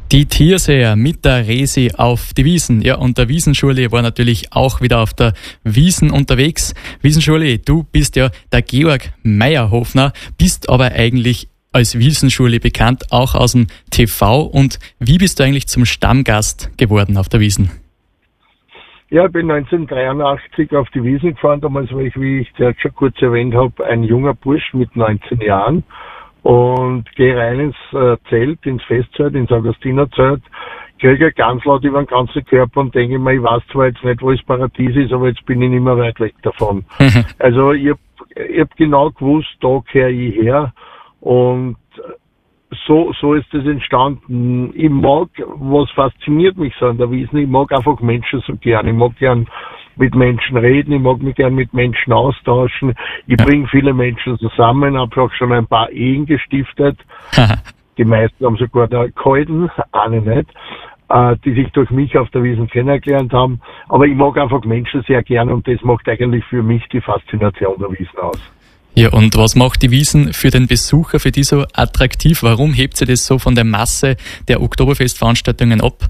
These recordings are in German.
Die Tierseher mit der Resi auf die Wiesn. Ja, und der Wiesenschule war natürlich auch wieder auf der Wiesn unterwegs. Wiesenschule, du bist ja der Georg Meyerhofner, bist aber eigentlich als Wiesenschule bekannt, auch aus dem TV. Und wie bist du eigentlich zum Stammgast geworden auf der Wiesn? Ja, ich bin 1983 auf die Wiesn gefahren. Damals war ich, wie ich zuerst schon kurz erwähnt habe, ein junger Bursch mit 19 Jahren. Und gehe rein ins Zelt, ins Festzelt, ins Augustinerzelt, kriege ganz laut über den ganzen Körper und denke mir, ich weiß zwar jetzt nicht, wo das Paradies ist, aber jetzt bin ich nicht mehr weit weg davon. Also ich hab genau gewusst, da gehöre ich her, und so ist das entstanden. Ich mag, was fasziniert mich so an der Wiesn, ich mag einfach Menschen so gern. Ich mag gern mit Menschen reden, ich mag mich gern mit Menschen austauschen. Ich bringe viele Menschen zusammen, habe auch schon ein paar Ehen gestiftet. Die meisten haben sogar da gehalten, eine nicht, die sich durch mich auf der Wiesn kennengelernt haben. Aber ich mag einfach Menschen sehr gern, und das macht eigentlich für mich die Faszination der Wiesn aus. Ja, und was macht die Wiesn für den Besucher, für die so attraktiv? Warum hebt sie das so von der Masse der Oktoberfestveranstaltungen ab?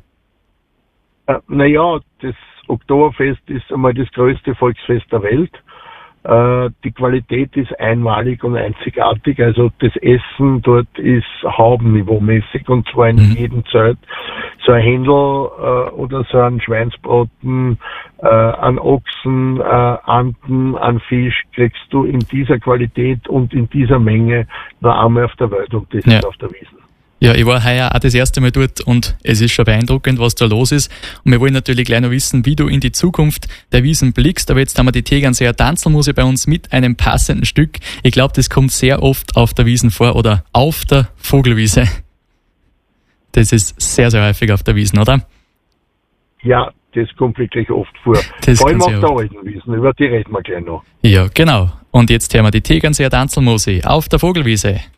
Naja, das Oktoberfest ist einmal das größte Volksfest der Welt. Die Qualität ist einmalig und einzigartig. Also das Essen dort ist haubenniveaumäßig, und zwar in jedem Zelt. So ein Händel oder so ein Schweinsbraten, an Ochsen, Anden, an Fisch kriegst du in dieser Qualität und in dieser Menge nur einmal auf der Welt, und das ist auf der Wiesn. Ja, ich war heuer auch das erste Mal dort, und es ist schon beeindruckend, was da los ist. Und wir wollen natürlich gleich noch wissen, wie du in die Zukunft der Wiesn blickst. Aber jetzt haben wir die Tegernseer Tanzelmuse bei uns mit einem passenden Stück. Ich glaube, das kommt sehr oft auf der Wiesn vor, oder auf der Vogelwiese. Das ist sehr, sehr häufig auf der Wiesn, oder? Ja, das kommt wirklich oft vor. Vor allem auf der alten Wiesn, über die reden wir gleich noch. Ja, genau. Und jetzt hören wir die Tegernseer Tanzelmuse auf der Vogelwiese.